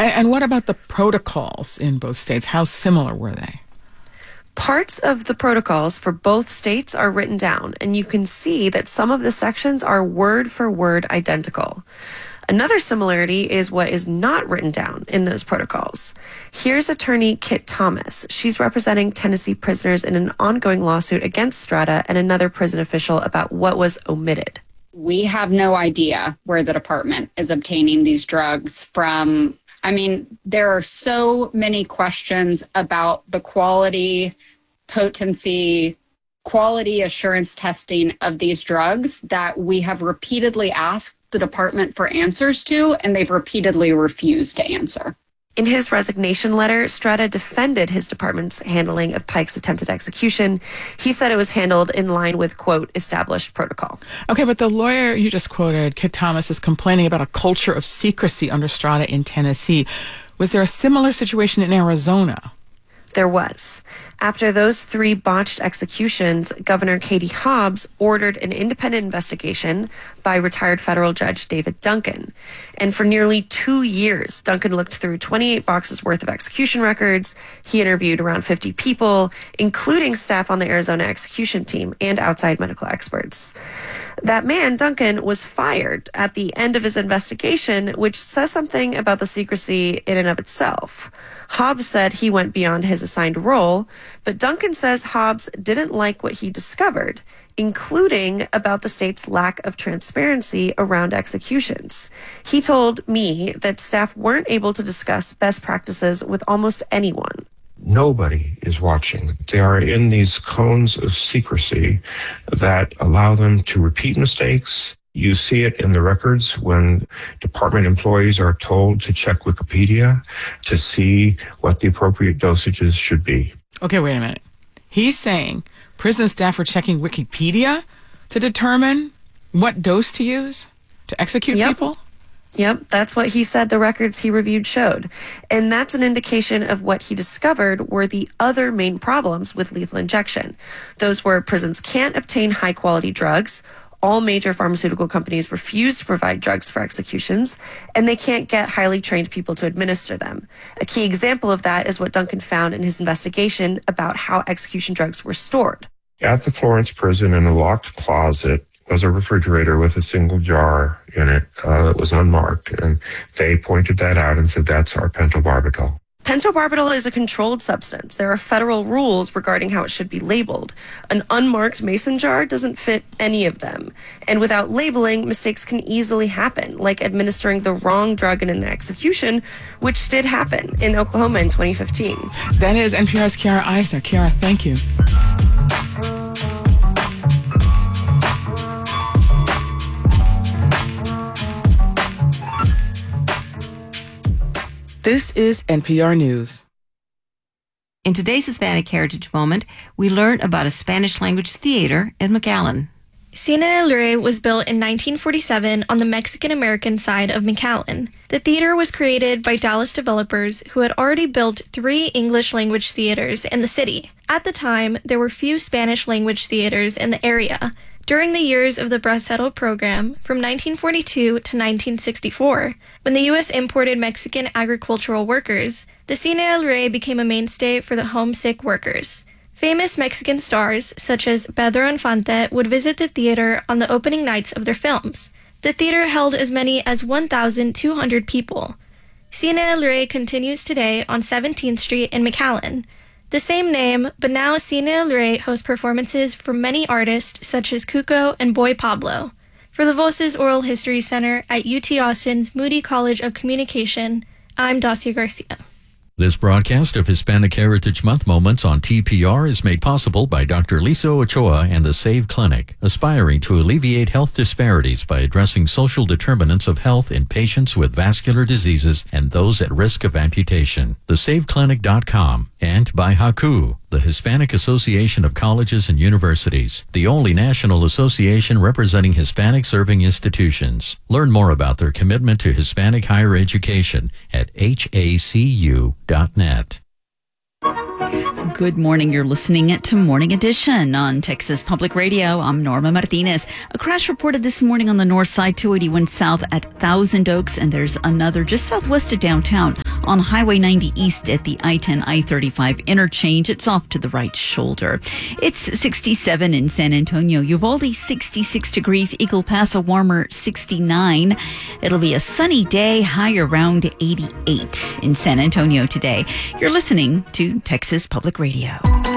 And what about the protocols in both states? How similar were they? Parts of the protocols for both states are written down, and you can see that some of the sections are word for word identical. Another similarity is what is not written down in those protocols. Here's attorney Kit Thomas. She's representing Tennessee prisoners in an ongoing lawsuit against Strata and another prison official about what was omitted. We have no idea where the department is obtaining these drugs from. I mean, there are so many questions about the quality, potency, quality assurance testing of these drugs that we have repeatedly asked the department for answers to, and they've repeatedly refused to answer. In his resignation letter, Strata defended his department's handling of Pike's attempted execution. He said it was handled in line with, quote, established protocol. Okay, but the lawyer you just quoted, Kit Thomas, is complaining about a culture of secrecy under Strata in Tennessee. Was there a similar situation in Arizona? There was. After those 3 botched executions, Governor Katie Hobbs ordered an independent investigation by retired federal judge David Duncan. And for nearly 2 years, Duncan looked through 28 boxes worth of execution records. He interviewed around 50 people, including staff on the Arizona execution team and outside medical experts. That man, Duncan, was fired at the end of his investigation, which says something about the secrecy in and of itself. Hobbs said he went beyond his assigned role, but Duncan says Hobbs didn't like what he discovered, including about the state's lack of transparency around executions. He told me that staff weren't able to discuss best practices with almost anyone. Nobody is watching. They are in these cones of secrecy that allow them to repeat mistakes. You see it in the records when department employees are told to check Wikipedia to see what the appropriate dosages should be. Okay, wait a minute. He's saying prison staff are checking Wikipedia to determine what dose to use to execute people? Yep, that's what he said the records he reviewed showed. And that's an indication of what he discovered were the other main problems with lethal injection. Those were prisons can't obtain high-quality drugs, all major pharmaceutical companies refuse to provide drugs for executions, and they can't get highly trained people to administer them. A key example of that is what Duncan found in his investigation about how execution drugs were stored. At the Florence prison, in a locked closet, was a refrigerator with a single jar in it that was unmarked, and they pointed that out and said, that's our pentobarbital. Pentobarbital is a controlled substance. There are federal rules regarding how it should be labeled. An unmarked mason jar doesn't fit any of them. And without labeling, mistakes can easily happen, like administering the wrong drug in an execution, which did happen in Oklahoma in 2015. That is NPR's Kiara Eisner. Kiara, thank you. This is NPR News. In today's Hispanic Heritage Moment, we learn about a Spanish-language theater in McAllen. Cine El Rey was built in 1947 on the Mexican-American side of McAllen. The theater was created by Dallas developers who had already built 3 English-language theaters in the city. At the time, there were few Spanish-language theaters in the area. During the years of the Bracero program, from 1942 to 1964, when the U.S. imported Mexican agricultural workers, the Cine El Rey became a mainstay for the homesick workers. Famous Mexican stars, such as Pedro Infante, would visit the theater on the opening nights of their films. The theater held as many as 1,200 people. Cine El Rey continues today on 17th Street in McAllen. The same name, but now Cine El Rey hosts performances from many artists such as Cuco and Boy Pablo. For the Voces Oral History Center at UT Austin's Moody College of Communication, I'm Dacia Garcia. This broadcast of Hispanic Heritage Month Moments on TPR is made possible by Dr. Lisa Ochoa and the SAVE Clinic, aspiring to alleviate health disparities by addressing social determinants of health in patients with vascular diseases and those at risk of amputation. TheSaveClinic.com, and by HACU, the Hispanic Association of Colleges and Universities, the only national association representing Hispanic serving institutions. Learn more about their commitment to Hispanic higher education at hacu.net. Good morning. You're listening to Morning Edition on Texas Public Radio. I'm Norma Martinez. A crash reported this morning on the north side, 281 south at Thousand Oaks, and there's another just southwest of downtown On Highway 90 East at the I-10, I-35 interchange, it's off to the right shoulder. It's 67 in San Antonio. Uvalde, 66 degrees. Eagle Pass, a warmer 69. It'll be a sunny day, high around 88 in San Antonio today. You're listening to Texas Public Radio.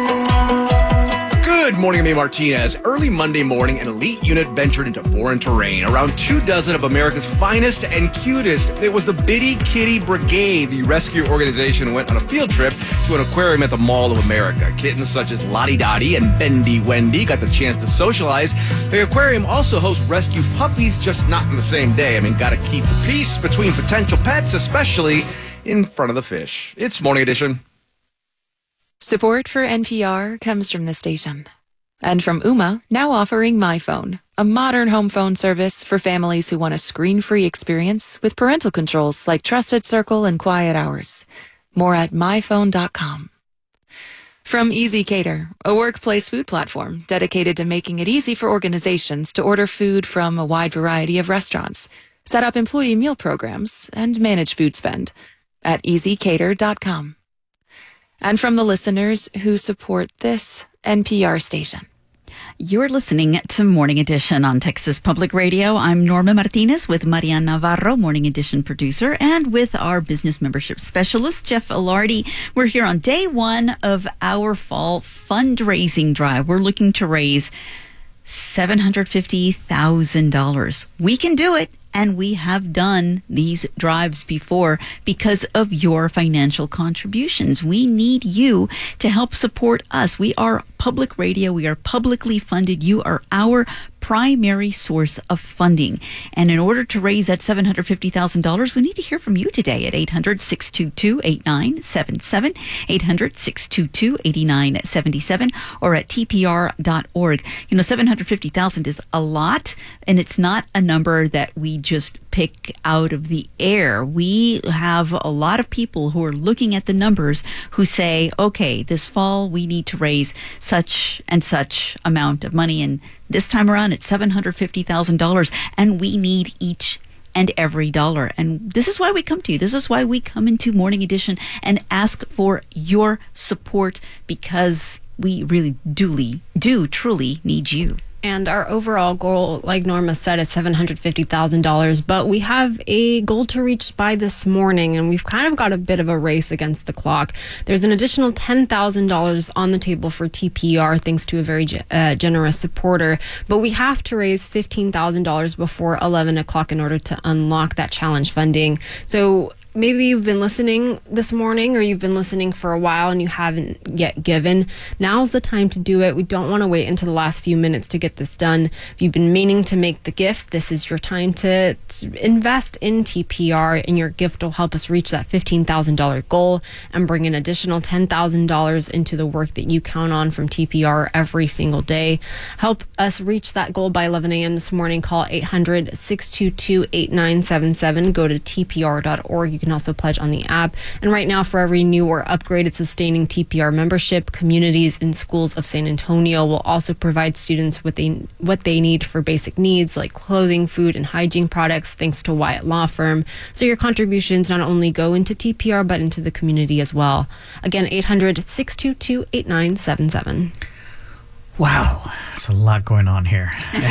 Good morning, I'm A. Martinez. Early Monday morning, an elite unit ventured into foreign terrain. Around 24 of America's finest and cutest. It was the Bitty Kitty Brigade. The rescue organization went on a field trip to an aquarium at the Mall of America. Kittens such as Lottie Dottie and Bendy Wendy got the chance to socialize. The aquarium also hosts rescue puppies, just not on the same day. Gotta keep the peace between potential pets, especially in front of the fish. It's Morning Edition. Support for NPR comes from the station. And from Ooma, now offering MyPhone, a modern home phone service for families who want a screen-free experience with parental controls like Trusted Circle and Quiet Hours. More at myphone.com. From Easy Cater, a workplace food platform dedicated to making it easy for organizations to order food from a wide variety of restaurants, set up employee meal programs, and manage food spend at easycater.com. And from the listeners who support this NPR station. You're listening to Morning Edition on Texas Public Radio. I'm Norma Martinez with Marian Navarro, Morning Edition producer, and with our business membership specialist, Jeff Ilardi. We're here on day one of our fall fundraising drive. We're looking to raise $750,000. We can do it. And we have done these drives before because of your financial contributions. We need you to help support us. We are public radio. We are publicly funded. You are our primary source of funding. And in order to raise that $750,000, we need to hear from you today at 800-622-8977, 800-622-8977, or at tpr.org. You know, $750,000 is a lot, and it's not a number that we just pick out of the air. We have a lot of people who are looking at the numbers who say, okay, this fall we need to raise such and such amount of money, and this time around it's $750,000, and we need each and every dollar. And this is why we come to you. This is why we come into Morning Edition and ask for your support, because we really do truly need you. And our overall goal, like Norma said, is $750,000. But we have a goal to reach by this morning, and we've kind of got a bit of a race against the clock. There's an additional $10,000 on the table for TPR, thanks to a very generous supporter. But we have to raise $15,000 before 11 o'clock in order to unlock that challenge funding. So maybe you've been listening this morning, or you've been listening for a while and you haven't yet given. Now's the time to do it. We don't want to wait until the last few minutes to get this done. If you've been meaning to make the gift, this is your time to invest in TPR, and your gift will help us reach that $15,000 goal and bring an additional $10,000 into the work that you count on from TPR every single day. Help us reach that goal by 11 a.m. this morning. Call 800-622-8977. Go to tpr.org. You can also pledge on the app. And right now, for every new or upgraded sustaining TPR membership, communities and schools of San Antonio will also provide students with what they need for basic needs like clothing, food, and hygiene products, thanks to Wyatt Law Firm. So your contributions not only go into TPR, but into the community as well. Again, 800-622-8977. Wow, there's a lot going on here.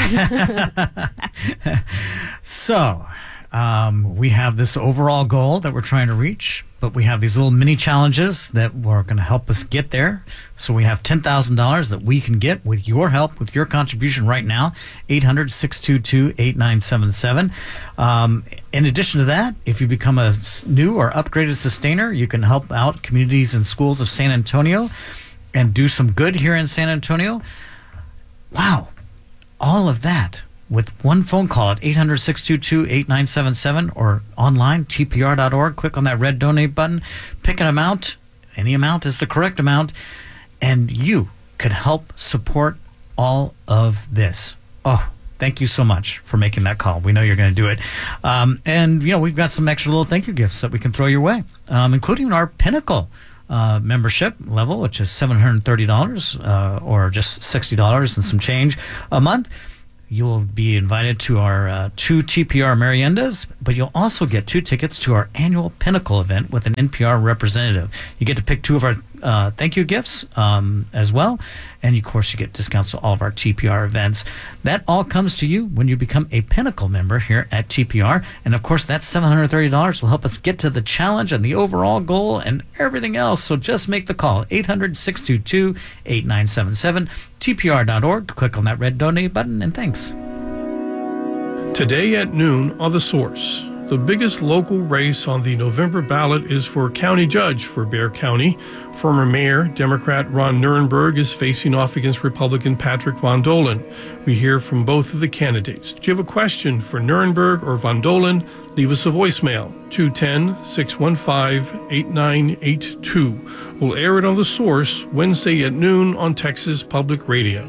So, we have this overall goal that we're trying to reach, but we have these little mini challenges that are going to help us get there. So we have $10,000 that we can get with your help, with your contribution right now, 800-622-8977. In addition to that, if you become a new or upgraded sustainer, you can help out communities and schools of San Antonio and do some good here in San Antonio. Wow, all of that with one phone call at 800-622-8977 or online, tpr.org. Click on that red donate button, pick an amount. Any amount is the correct amount, and you could help support all of this. Oh, thank you so much for making that call. We know you're going to do it. And, you know, we've got some extra little thank you gifts that we can throw your way, including our Pinnacle membership level, which is $730 or just $60 and some change a month. You'll be invited to our 2 TPR Meriendas, but you'll also get 2 tickets to our annual Pinnacle event with an NPR representative. You get to pick 2 of our thank you gifts as well. And, of course, you get discounts to all of our TPR events. That all comes to you when you become a Pinnacle member here at TPR. And, of course, that $730 will help us get to the challenge and the overall goal and everything else. So just make the call, 800-622-8977, TPR.org. Click on that red donate button, and thanks. Today at noon on The Source. The biggest local race on the November ballot is for county judge for Bexar County. Former Mayor, Democrat Ron Nirenberg, is facing off against Republican Patrick Von Dohlen. We hear from both of the candidates. Do you have a question for Nirenberg or Von Dohlen? Leave us a voicemail, 210-615-8982. We'll air it on The Source Wednesday at noon on Texas Public Radio.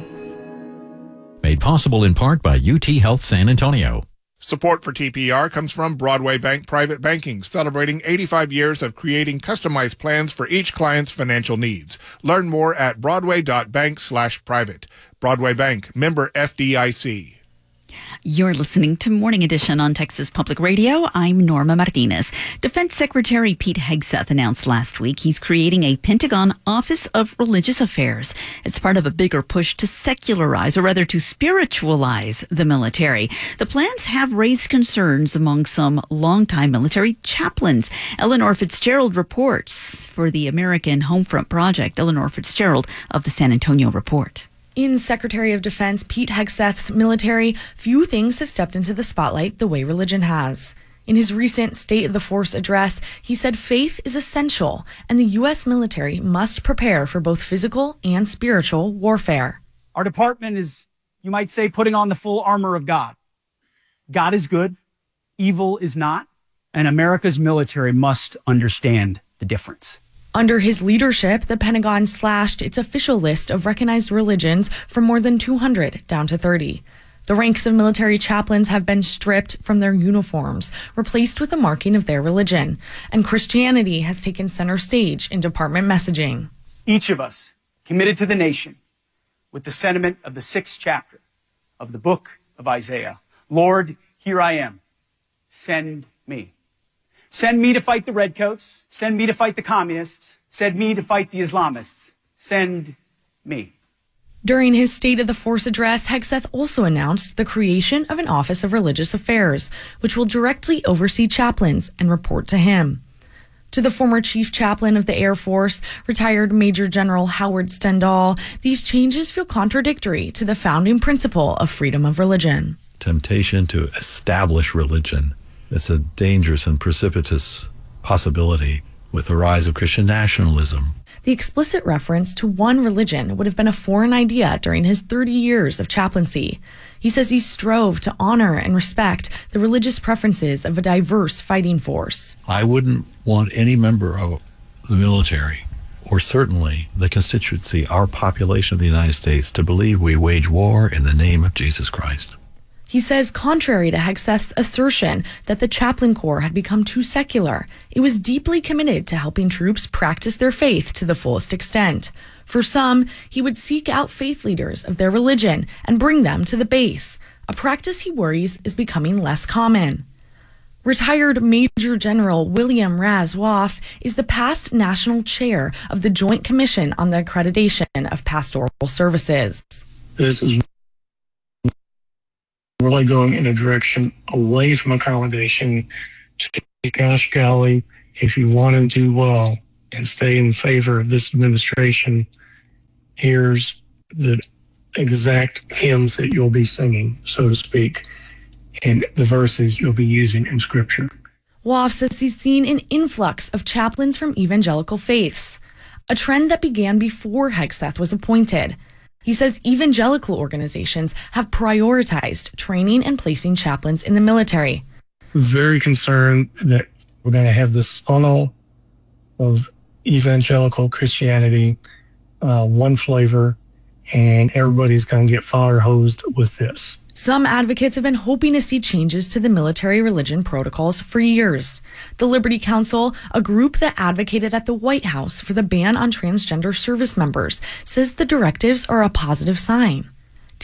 Made possible in part by UT Health San Antonio. Support for TPR comes from Broadway Bank Private Banking, celebrating 85 years of creating customized plans for each client's financial needs. Learn more at broadway.bank/private. Broadway Bank, member FDIC. You're listening to Morning Edition on Texas Public Radio. I'm Norma Martinez. Defense Secretary Pete Hegseth announced last week he's creating a Pentagon Office of Religious Affairs. It's part of a bigger push to secularize, or rather to spiritualize, the military. The plans have raised concerns among some longtime military chaplains. Eleanor Fitzgerald reports for the American Homefront Project. Eleanor Fitzgerald of the San Antonio Report. In Secretary of Defense Pete Hegseth's military, few things have stepped into the spotlight the way religion has. In his recent State of the Force address, he said faith is essential and the U.S. military must prepare for both physical and spiritual warfare. Our department is, you might say, putting on the full armor of God. God is good, evil is not, and America's military must understand the difference. Under his leadership, the Pentagon slashed its official list of recognized religions from more than 200 down to 30. The ranks of military chaplains have been stripped from their uniforms, replaced with a marking of their religion, and Christianity has taken center stage in department messaging. Each of us committed to the nation with the sentiment of the 6th chapter of the book of Isaiah. Lord, here I am. Send me. Send me to fight the redcoats. Send me to fight the communists. Send me to fight the Islamists. Send me. During his State of the Force address, Hegseth also announced the creation of an Office of Religious Affairs, which will directly oversee chaplains and report to him. To the former chief chaplain of the Air Force, retired Major General Howard Stendahl, these changes feel contradictory to the founding principle of freedom of religion. Temptation to establish religion. It's a dangerous and precipitous possibility with the rise of Christian nationalism. The explicit reference to one religion would have been a foreign idea during his 30 years of chaplaincy. He says he strove to honor and respect the religious preferences of a diverse fighting force. I wouldn't want any member of the military, or certainly the constituency, our population of the United States, to believe we wage war in the name of Jesus Christ. He says, contrary to Hegseth's assertion that the chaplain corps had become too secular, it was deeply committed to helping troops practice their faith to the fullest extent. For some, he would seek out faith leaders of their religion and bring them to the base, a practice he worries is becoming less common. Retired Major General William Raz Woff is the past national chair of the Joint Commission on the Accreditation of Pastoral Services. This is really going in a direction away from accommodation to, gosh golly, if you want to do well and stay in favor of this administration, here's the exact hymns that you'll be singing, so to speak, and the verses you'll be using in Scripture. Woff says he's seen an influx of chaplains from evangelical faiths, a trend that began before Hegseth was appointed. He says evangelical organizations have prioritized training and placing chaplains in the military. Very concerned that we're going to have this funnel of evangelical Christianity, one flavor, and everybody's going to get fire hosed with this. Some advocates have been hoping to see changes to the military religion protocols for years. The Liberty Council, a group that advocated at the White House for the ban on transgender service members, says the directives are a positive sign.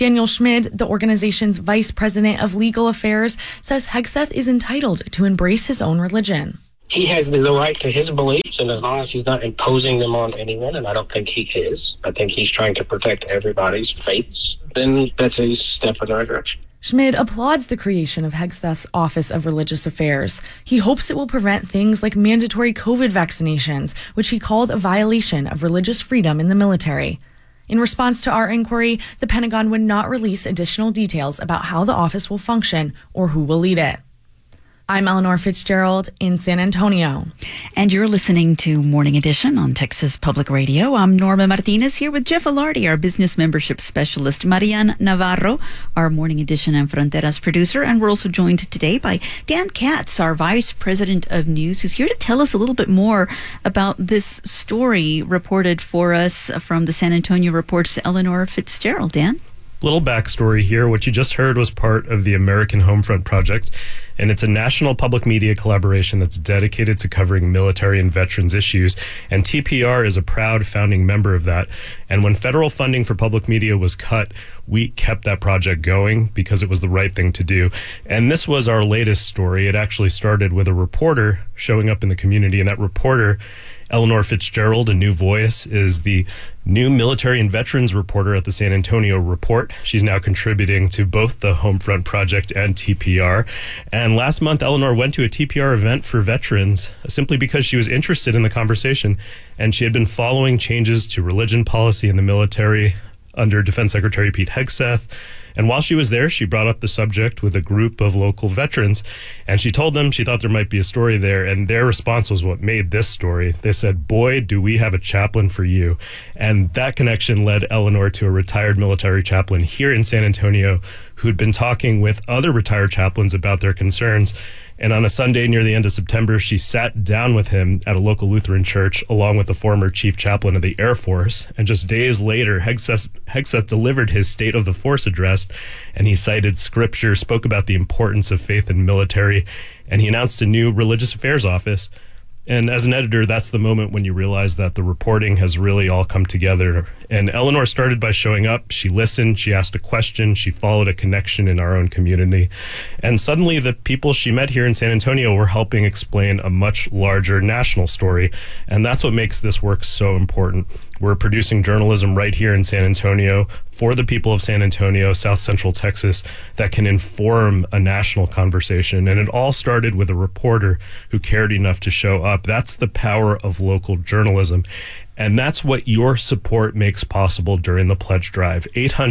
Daniel Schmid, the organization's vice president of legal affairs, says Hegseth is entitled to embrace his own religion. He has the right to his beliefs, and as long as he's not imposing them on anyone, and I don't think he is, I think he's trying to protect everybody's faiths, then that's a step in the right direction. Schmid applauds the creation of Hegseth's Office of Religious Affairs. He hopes it will prevent things like mandatory COVID vaccinations, which he called a violation of religious freedom in the military. In response to our inquiry, the Pentagon would not release additional details about how the office will function or who will lead it. I'm Eleanor Fitzgerald in San Antonio. And you're listening to Morning Edition on Texas Public Radio. I'm Norma Martinez here with Jeff Alardi, our business membership specialist, Marian Navarro, our Morning Edition and Fronteras producer. And we're also joined today by Dan Katz, our vice president of news, who's here to tell us a little bit more about this story reported for us from the San Antonio Report's Eleanor Fitzgerald. Dan? Little backstory here. What you just heard was part of the American Homefront Project, and it's a national public media collaboration that's dedicated to covering military and veterans issues, and TPR is a proud founding member of that. And when federal funding for public media was cut, we kept that project going because it was the right thing to do. And this was our latest story. It actually started with a reporter showing up in the community, and that reporter, Eleanor Fitzgerald, a new voice, is the new military and veterans reporter at the San Antonio Report. She's now contributing to both the Homefront Project and TPR. And last month, Eleanor went to a TPR event for veterans simply because she was interested in the conversation. And she had been following changes to religion policy in the military under Defense Secretary Pete Hegseth. And while she was there, she brought up the subject with a group of local veterans, and she told them she thought there might be a story there, and their response was what made this story. They said, "Boy, do we have a chaplain for you." And that connection led Eleanor to a retired military chaplain here in San Antonio who'd been talking with other retired chaplains about their concerns. And on a Sunday near the end of September, she sat down with him at a local Lutheran church, along with the former chief chaplain of the Air Force. And just days later, Hegseth delivered his State of the Force address, and he cited scripture, spoke about the importance of faith in military, and he announced a new religious affairs office. And as an editor, that's the moment when you realize that the reporting has really all come together. And Eleanor started by showing up. She listened, she asked a question, she followed a connection in our own community. And suddenly the people she met here in San Antonio were helping explain a much larger national story. And that's what makes this work so important. We're producing journalism right here in San Antonio for the people of San Antonio, South Central Texas, that can inform a national conversation. And it all started with a reporter who cared enough to show up. That's the power of local journalism. And that's what your support makes possible during the pledge drive.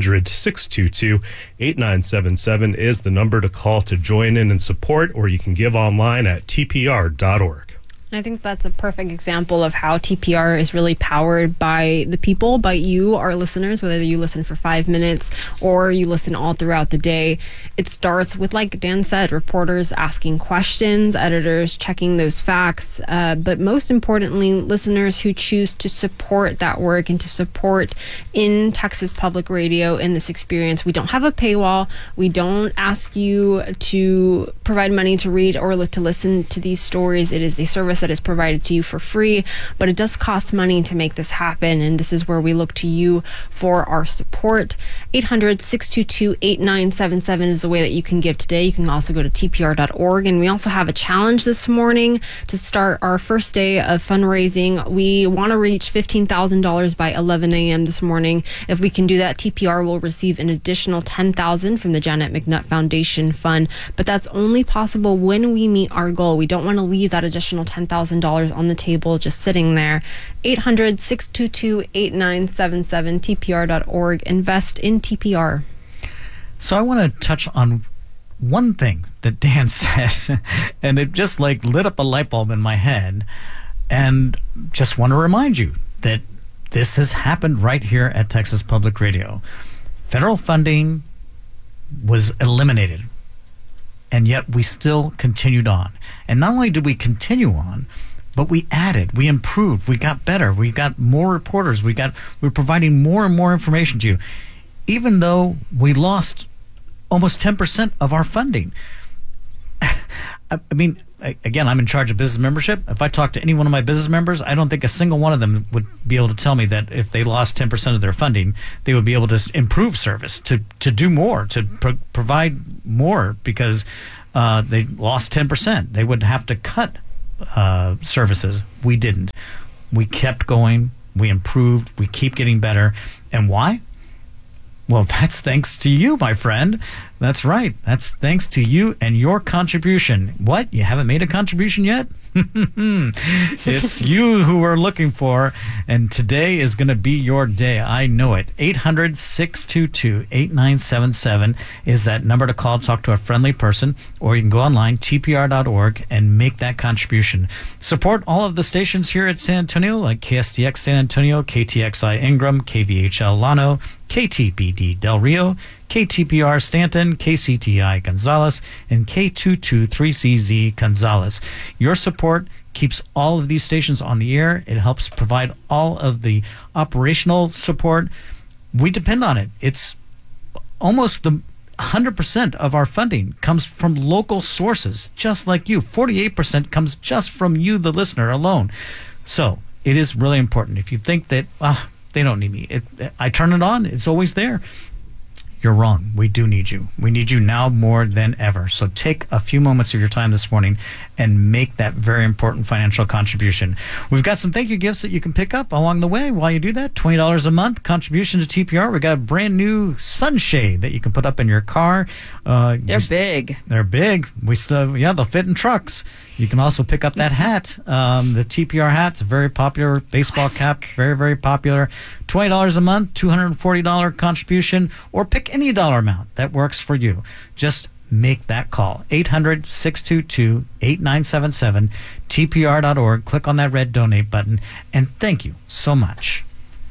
800-622-8977 is the number to call to join in and support, or you can give online at tpr.org. And I think that's a perfect example of how TPR is really powered by the people, by you, our listeners, whether you listen for 5 minutes or you listen all throughout the day. It starts with, like Dan said, reporters asking questions, editors checking those facts, but most importantly, listeners who choose to support that work and to support in Texas Public Radio in this experience. We don't have a paywall. We don't ask you to provide money to read or to listen to these stories. It is a service that is provided to you for free, but it does cost money to make this happen, and this is where we look to you for our support. 800-622-8977 is the way that you can give today. You can also go to tpr.org, and we also have a challenge this morning to start our first day of fundraising. We want to reach $15,000 by 11 a.m. this morning. If we can do that, TPR will receive an additional $10,000 from the Janet McNutt Foundation Fund, but that's only possible when we meet our goal. We don't want to leave that additional $10,000 on the table just sitting there. 800-622-8977, tpr.org. Invest in TPR. So I want to touch on one thing that Dan said, and it just like lit up a light bulb in my head, and just want to remind you that this has happened right here at Texas Public Radio. Federal funding was eliminated, and yet we still continued on. And not only did we continue on, but we added, we improved, we got better, we got more reporters, we're providing more and more information to you, even though we lost almost 10% of our funding. I mean, again, I'm in charge of business membership. If I talk to any one of my business members, I don't think a single one of them would be able to tell me that if they lost 10% of their funding, they would be able to improve service, to do more, to provide more, because they lost 10%. They would have to cut services. We didn't. We kept going. We improved. We keep getting better. And why? Well, that's thanks to you, my friend. That's right. That's thanks to you and your contribution. What? You haven't made a contribution yet? It's you who we're looking for, and today is going to be your day. I know it. 800-622-8977 is that number to call, talk to a friendly person, or you can go online, tpr.org, and make that contribution. Support all of the stations here at San Antonio, like KSDX San Antonio, KTXI Ingram, KVHL Llano, KTPD Del Rio, KTPR Stanton, KCTI Gonzales, and K223CZ Gonzales. Your support keeps all of these stations on the air. It helps provide all of the operational support. We depend on it. It's almost 100% of our funding comes from local sources, just like you. 48% comes just from you, the listener, alone. So it is really important. If you think that they don't need me, I turn it on, it's always there. You're wrong. We do need you. We need you now more than ever. So take a few moments of your time this morning and make that very important financial contribution. We've got some thank you gifts that you can pick up along the way while you do that. $20 a month contribution to TPR. We got a brand new sunshade that you can put up in your car. They're big. They're big. We still, they'll fit in trucks. You can also pick up that hat, the TPR hat. It's a very popular baseball cap, very, very popular. $20 a month, $240 contribution, or pick any dollar amount that works for you. Just make that call. 800-622-8977, tpr.org. Click on that red donate button, and thank you so much.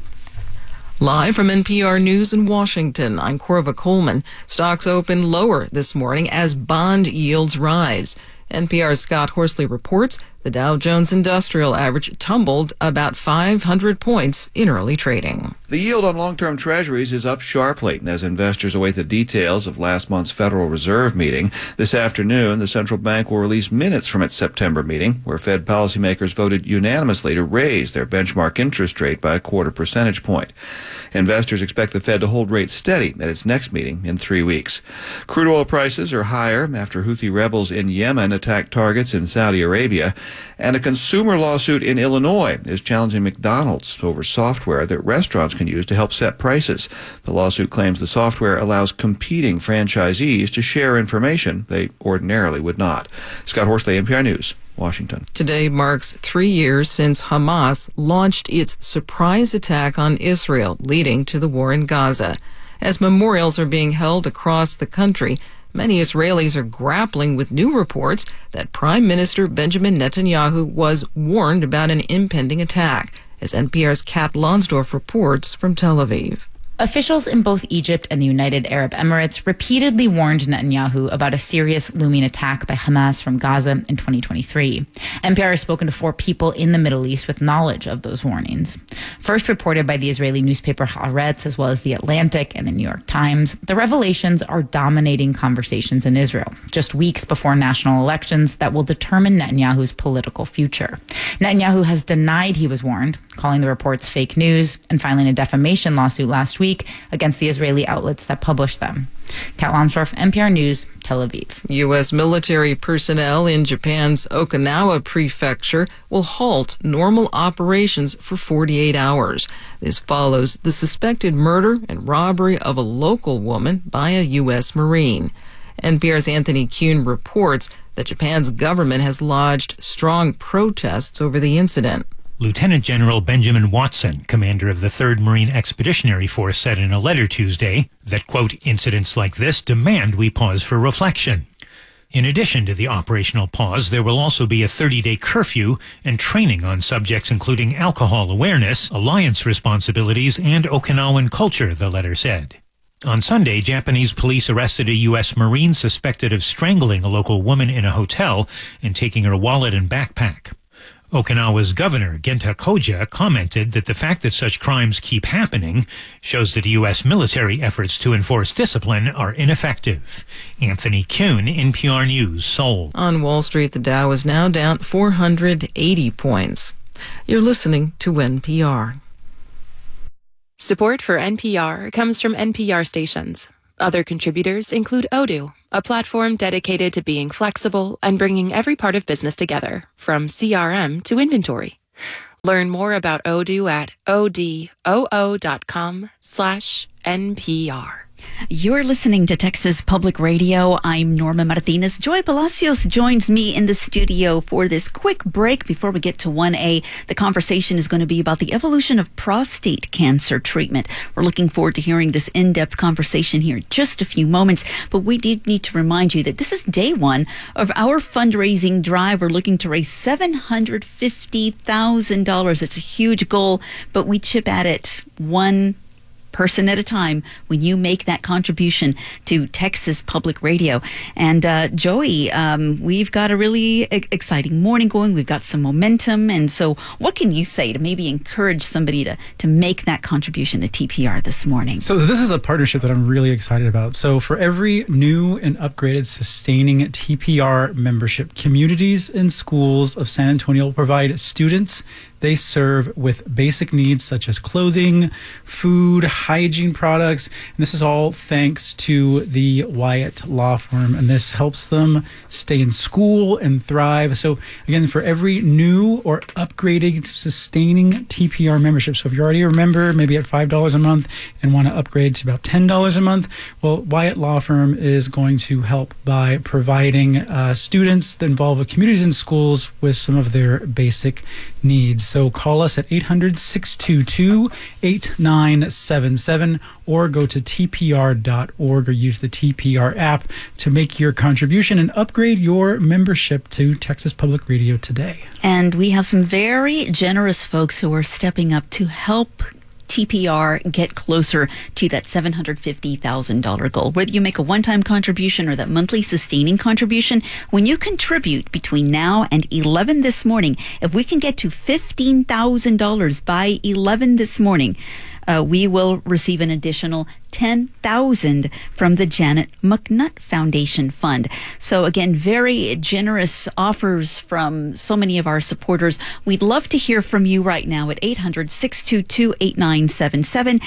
Live from NPR News in Washington, I'm Corva Coleman. Stocks opened lower this morning as bond yields rise. NPR's Scott Horsley reports the Dow Jones Industrial Average tumbled about 500 points in early trading. The yield on long-term treasuries is up sharply as investors await the details of last month's Federal Reserve meeting. This afternoon, the central bank will release minutes from its September meeting, where Fed policymakers voted unanimously to raise their benchmark interest rate by a 0.25 percentage point. Investors expect the Fed to hold rates steady at its next meeting in 3 weeks. Crude oil prices are higher after Houthi rebels in Yemen attacked targets in Saudi Arabia. And a consumer lawsuit in Illinois is challenging McDonald's over software that restaurants can use to help set prices. The lawsuit claims the software allows competing franchisees to share information they ordinarily would not. Scott Horsley, NPR News, Washington. Today marks 3 years since Hamas launched its surprise attack on Israel, leading to the war in Gaza. As memorials are being held across the country, many Israelis are grappling with new reports that Prime Minister Benjamin Netanyahu was warned about an impending attack, as NPR's Kat Lonsdorf reports from Tel Aviv. Officials in both Egypt and the United Arab Emirates repeatedly warned Netanyahu about a serious looming attack by Hamas from Gaza in 2023. NPR has spoken to 4 people in the Middle East with knowledge of those warnings. First reported by the Israeli newspaper Haaretz, as well as The Atlantic and the New York Times, the revelations are dominating conversations in Israel, just weeks before national elections that will determine Netanyahu's political future. Netanyahu has denied he was warned, calling the reports fake news and filing a defamation lawsuit last week against the Israeli outlets that published them. Kat Lonsdorf, NPR News, Tel Aviv. U.S. military personnel in Japan's Okinawa prefecture will halt normal operations for 48 hours. This follows the suspected murder and robbery of a local woman by a U.S. Marine. NPR's Anthony Kuhn reports that Japan's government has lodged strong protests over the incident. Lieutenant General Benjamin Watson, commander of the 3rd Marine Expeditionary Force, said in a letter Tuesday that, quote, incidents like this demand we pause for reflection. In addition to the operational pause, there will also be a 30-day curfew and training on subjects including alcohol awareness, alliance responsibilities, and Okinawan culture, the letter said. On Sunday, Japanese police arrested a U.S. Marine suspected of strangling a local woman in a hotel and taking her wallet and backpack. Okinawa's governor, Genta Koja, commented that the fact that such crimes keep happening shows that U.S. military efforts to enforce discipline are ineffective. Anthony Kuhn, NPR News, Seoul. On Wall Street, the Dow is now down 480 points. You're listening to NPR. Support for NPR comes from NPR stations. Other contributors include Odoo, a platform dedicated to being flexible and bringing every part of business together, from CRM to inventory. Learn more about Odoo at odoo.com/NPR. You're listening to Texas Public Radio. I'm Norma Martinez. Joy Palacios joins me in the studio for this quick break before we get to 1A. The conversation is going to be about the evolution of prostate cancer treatment. We're looking forward to hearing this in-depth conversation here in just a few moments, but we did need to remind you that this is day one of our fundraising drive. We're looking to raise $750,000. It's a huge goal, but we chip at it one person at a time when you make that contribution to Texas Public Radio. And Joey, we've got a really exciting morning going. We've got some momentum. And so what can you say to maybe encourage somebody to make that contribution to TPR this morning? So this is a partnership that I'm really excited about. So for every new and upgraded sustaining TPR membership, communities and schools of San Antonio will provide students they serve with basic needs such as clothing, food, hygiene products. And this is all thanks to the Wyatt Law Firm. And this helps them stay in school and thrive. So again, for every new or upgraded sustaining TPR membership, so if you're already a member, maybe at $5 a month and want to upgrade to about $10 a month, well, Wyatt Law Firm is going to help by providing students that involve communities and schools with some of their basic needs. So call us at 800-622-8977 or go to tpr.org or use the TPR app to make your contribution and upgrade your membership to Texas Public Radio today. And we have some very generous folks who are stepping up to help TPR get closer to that $750,000 goal. Whether you make a one-time contribution or that monthly sustaining contribution, when you contribute between now and 11 this morning, if we can get to $15,000 by 11 this morning, we will receive an additional $10,000 from the Janet McNutt Foundation Fund. So again, very generous offers from so many of our supporters. We'd love to hear from you right now at 800-622-8977,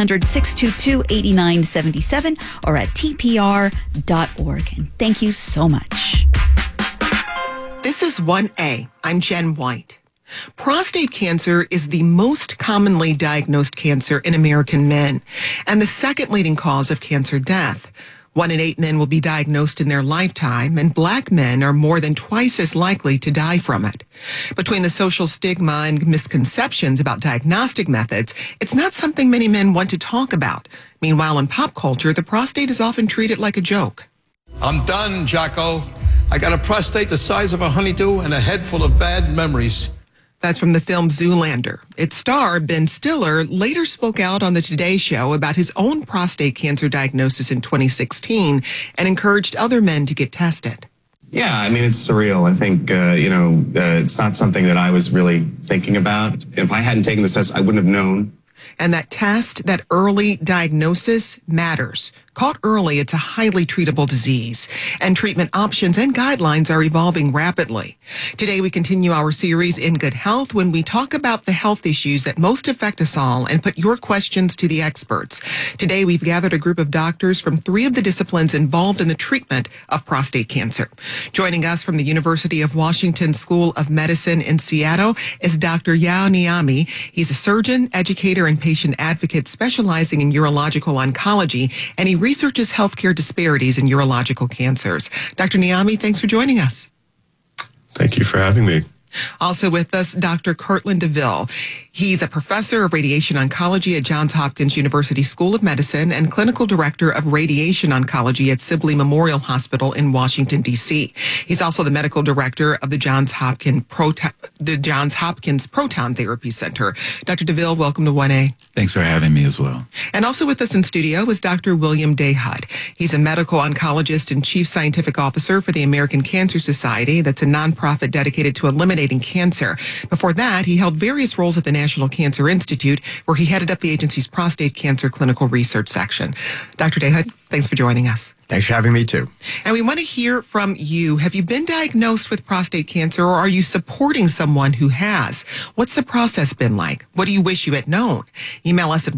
800-622-8977, or at tpr.org. And thank you so much. This is 1A. I'm Jen White. Prostate cancer is the most commonly diagnosed cancer in American men and the second leading cause of cancer death. 1 in 8 men will be diagnosed in their lifetime, and Black men are more than twice as likely to die from it. Between the social stigma and misconceptions about diagnostic methods, it's not something many men want to talk about. Meanwhile, in pop culture, the prostate is often treated like a joke. I'm done, Jocko. I got a prostate the size of a honeydew and a head full of bad memories. That's from the film Zoolander. Its star, Ben Stiller, later spoke out on the Today Show about his own prostate cancer diagnosis in 2016 and encouraged other men to get tested. Yeah, I mean, it's surreal. I think, it's not something that I was really thinking about. If I hadn't taken this test, I wouldn't have known. And that test, that early diagnosis matters. Caught early, it's a highly treatable disease, and treatment options and guidelines are evolving rapidly. Today, we continue our series In Good Health when we talk about the health issues that most affect us all and put your questions to the experts. Today, we've gathered a group of doctors from 3 of the disciplines involved in the treatment of prostate cancer. Joining us from the University of Washington School of Medicine in Seattle is Dr. Yao Niami. He's a surgeon, educator, and patient advocate specializing in urological oncology, and he researches healthcare disparities in urological cancers. Dr. Niami, thanks for joining us. Thank you for having me. Also with us, Dr. Kirtland DeVille. He's a professor of radiation oncology at Johns Hopkins University School of Medicine and clinical director of radiation oncology at Sibley Memorial Hospital in Washington, D.C. He's also the medical director of the Johns Hopkins Proton Therapy Center. Dr. DeVille, welcome to 1A. Thanks for having me as well. And also with us in studio is Dr. William Dayhut. He's a medical oncologist and chief scientific officer for the American Cancer Society. That's a nonprofit dedicated to eliminating Eliminating Cancer. Before that, he held various roles at the National Cancer Institute, where he headed up the agency's prostate cancer clinical research section. Dr. Dehood, thanks for joining us. Thanks for having me, too. And we want to hear from you. Have you been diagnosed with prostate cancer, or are you supporting someone who has? What's the process been like? What do you wish you had known? Email us at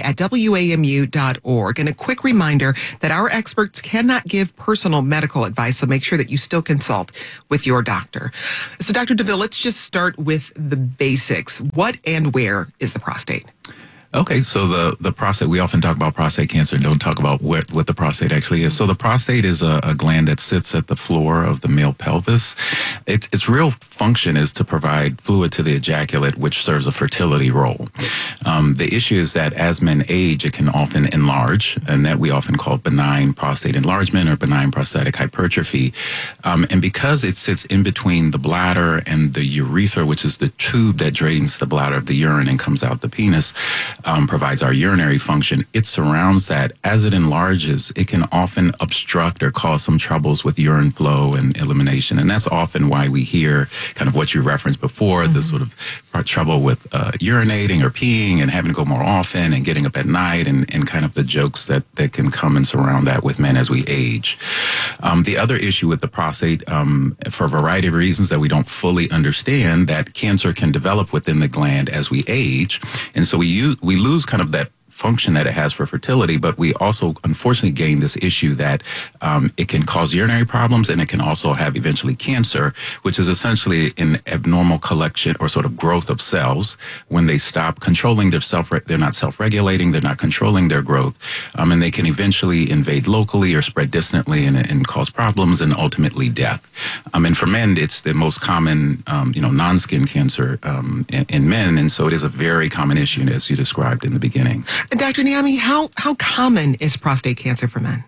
1a@wamu.org. And a quick reminder that our experts cannot give personal medical advice, so make sure that you still consult with your doctor. So, Dr. DeVille, let's just start with the basics. What and where is the prostate? Okay, so the prostate, we often talk about prostate cancer and don't talk about what the prostate actually is. So the prostate is a gland that sits at the floor of the male pelvis. Its real function is to provide fluid to the ejaculate, which serves a fertility role. The issue is that as men age, it can often enlarge, and that we often call benign prostate enlargement or benign prostatic hypertrophy. And because it sits in between the bladder and the urethra, which is the tube that drains the bladder of the urine and comes out the penis, provides our urinary function, it surrounds that. As it enlarges, it can often obstruct or cause some troubles with urine flow and elimination. And that's often why we hear kind of what you referenced before, the sort of trouble with urinating or peeing and having to go more often and getting up at night and kind of the jokes that can come and surround that with men as we age. The other issue with the prostate, for a variety of reasons that we don't fully understand, that cancer can develop within the gland as we age. And so we lose kind of that function that it has for fertility, but we also unfortunately gain this issue that it can cause urinary problems, and it can also have eventually cancer, which is essentially an abnormal collection or sort of growth of cells when they stop controlling they're not self-regulating, they're not controlling their growth, and they can eventually invade locally or spread distantly and cause problems and ultimately death. And for men, it's the most common, non-skin cancer in men, and so it is a very common issue, as you described in the beginning. Dr. Niami, how common is prostate cancer for men?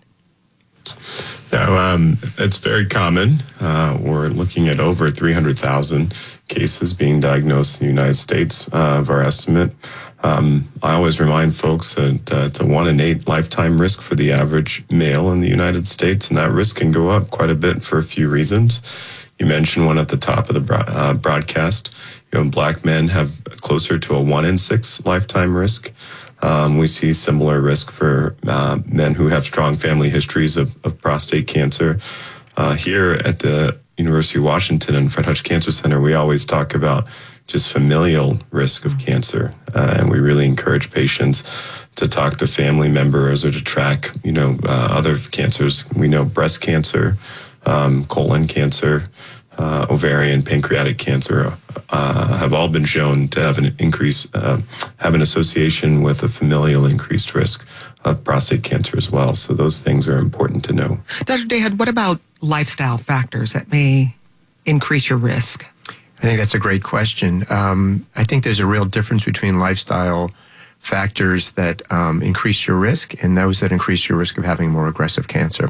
Now, it's very common. We're looking at over 300,000 cases being diagnosed in the United States of our estimate. I always remind folks that it's a 1 in 8 lifetime risk for the average male in the United States, and that risk can go up quite a bit for a few reasons. You mentioned one at the top of the broadcast. Black men have closer to a 1 in 6 lifetime risk. We see similar risk for men who have strong family histories of prostate cancer. Here at the University of Washington and Fred Hutch Cancer Center, we always talk about just familial risk of cancer, and we really encourage patients to talk to family members or to track, other cancers. We know breast cancer, colon cancer, ovarian, pancreatic cancer have all been shown to have an increase, have an association with a familial increased risk of prostate cancer as well. So those things are important to know. Dr. Dehood, what about lifestyle factors that may increase your risk? I think that's a great question. I think there's a real difference between lifestyle factors that increase your risk and those that increase your risk of having more aggressive cancer.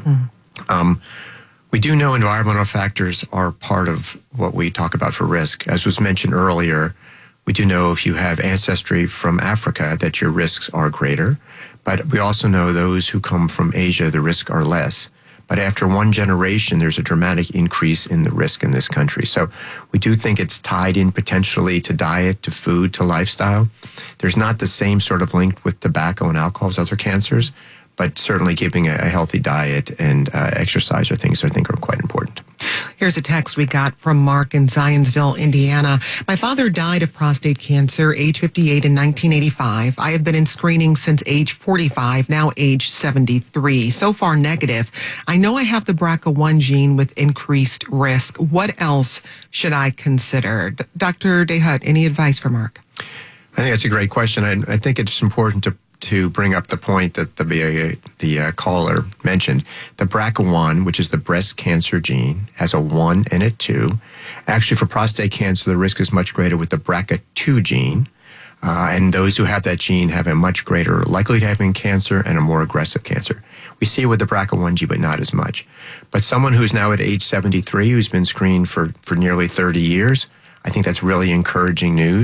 We do know environmental factors are part of what we talk about for risk. As was mentioned earlier, we do know if you have ancestry from Africa that your risks are greater, but we also know those who come from Asia, the risks are less. But after one generation, there's a dramatic increase in the risk in this country. So we do think it's tied in potentially to diet, to food, to lifestyle. There's not the same sort of link with tobacco and alcohol as other cancers, but certainly keeping a healthy diet and exercise are things I think are quite important. Here's a text we got from Mark in Zionsville, Indiana. My father died of prostate cancer, age 58 in 1985. I have been in screening since age 45, now age 73. So far negative. I know I have the BRCA1 gene with increased risk. What else should I consider? Dr. Dehood, any advice for Mark? I think that's a great question. I think it's important to bring up the point that the caller mentioned. The BRCA1, which is the breast cancer gene, has a 1 and a 2. Actually, for prostate cancer, the risk is much greater with the BRCA2 gene. And those who have that gene have a much greater likelihood of having cancer and a more aggressive cancer. We see it with the BRCA1 gene, but not as much. But someone who's now at age 73, who's been screened for nearly 30 years, I think that's really encouraging news.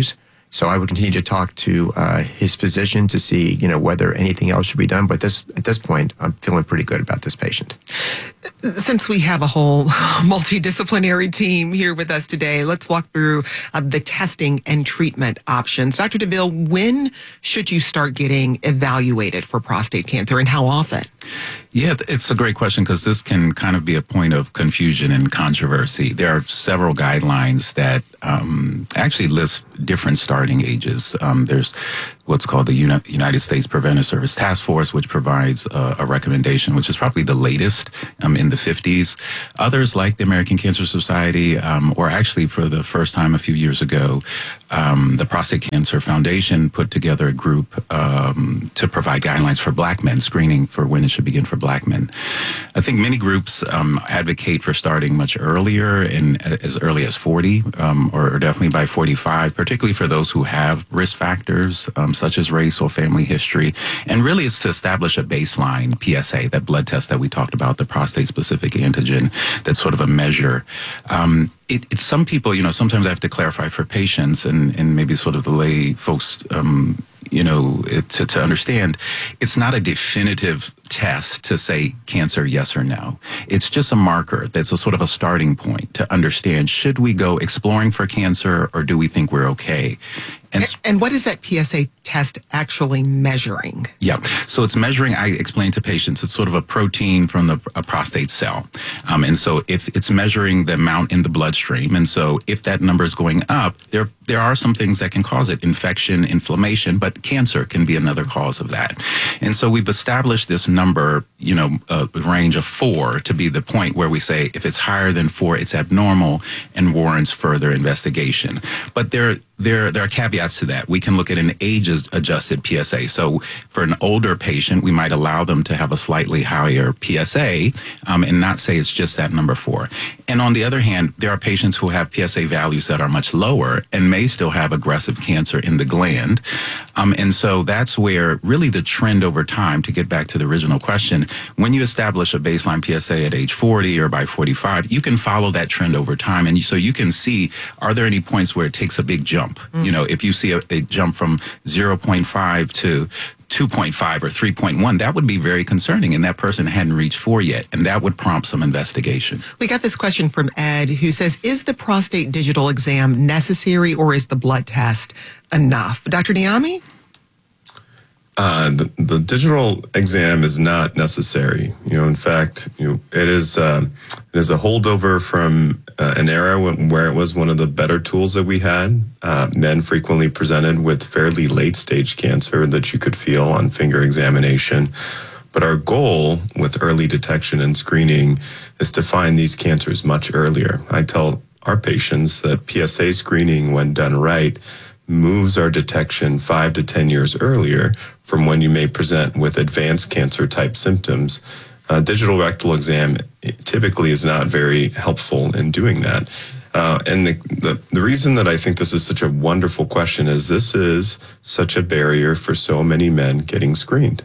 So I would continue to talk to his physician to see, whether anything else should be done. But at this point, I'm feeling pretty good about this patient. Since we have a whole multidisciplinary team here with us today, let's walk through the testing and treatment options. Dr. DeVille, when should you start getting evaluated for prostate cancer and how often? Yeah, it's a great question because this can kind of be a point of confusion and controversy. There are several guidelines that actually list different starting ages. There's what's called the United States Preventive Service Task Force, which provides a recommendation, which is probably the latest in the 50s. Others, like the American Cancer Society, or actually for the first time a few years ago, the Prostate Cancer Foundation put together a group to provide guidelines for Black men, screening for when it should begin for Black men. I think many groups advocate for starting much earlier, and as early as 40, or definitely by 45, particularly for those who have risk factors, such as race or family history. And really it's to establish a baseline PSA, that blood test that we talked about, the prostate-specific antigen, that's sort of a measure. It's some people, sometimes I have to clarify for patients and maybe sort of the lay folks, to understand, it's not a definitive test to say cancer, yes or no. It's just a marker that's a sort of a starting point to understand, should we go exploring for cancer or do we think we're okay? And what is that PSA test actually measuring? Yeah, so it's measuring, I explain to patients, it's sort of a protein from a prostate cell. And so if it's measuring the amount in the bloodstream, and so if that number is going up, there are some things that can cause it, infection, inflammation, but cancer can be another cause of that. And so we've established this number, a range of 4 to be the point where we say if it's higher than 4, it's abnormal and warrants further investigation. But there are caveats to that. We can look at an age-adjusted PSA. So for an older patient, we might allow them to have a slightly higher PSA and not say it's just that number 4. And on the other hand, there are patients who have PSA values that are much lower and may still have aggressive cancer in the gland. And so that's where really the trend over time, to get back to the original question, when you establish a baseline PSA at age 40 or by 45, you can follow that trend over time. And so you can see, are there any points where it takes a big jump? If you see a jump from 0.5 to 2.5 or 3.1, that would be very concerning, and that person hadn't reached 4 yet, and that would prompt some investigation. We got this question from Ed, who says, is the prostate digital exam necessary, or is the blood test enough? Dr. Niami? The digital exam is not necessary. In fact, it is a holdover from an era where it was one of the better tools that we had. Men frequently presented with fairly late stage cancer that you could feel on finger examination. But our goal with early detection and screening is to find these cancers much earlier. I tell our patients that PSA screening, when done right, moves our detection 5 to 10 years earlier from when you may present with advanced cancer type symptoms. Digital rectal exam typically is not very helpful in doing that. And the reason that I think this is such a wonderful question is this is such a barrier for so many men getting screened.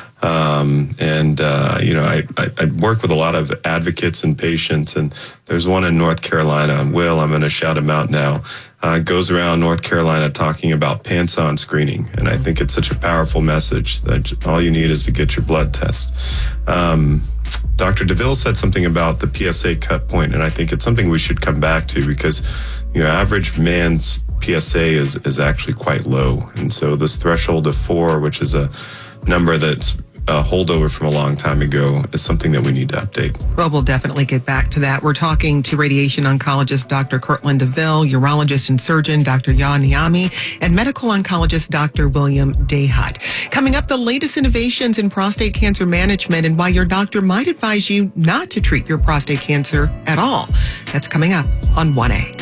I work with a lot of advocates and patients, and there's one in North Carolina, Will, I'm going to shout him out now, goes around North Carolina talking about pants-on screening. And I think it's such a powerful message that all you need is to get your blood test. Dr. DeVille said something about the PSA cut point, and I think it's something we should come back to because, average man's PSA is actually quite low. And so this threshold of 4, which is a number that's a holdover from a long time ago, is something that we need to update. Well, we'll definitely get back to that. We're talking to radiation oncologist Dr. Kirtland DeVille, urologist and surgeon Dr. Yaa Niami, and medical oncologist Dr. William Dayhut. Coming up, the latest innovations in prostate cancer management and why your doctor might advise you not to treat your prostate cancer at all. That's coming up on 1A.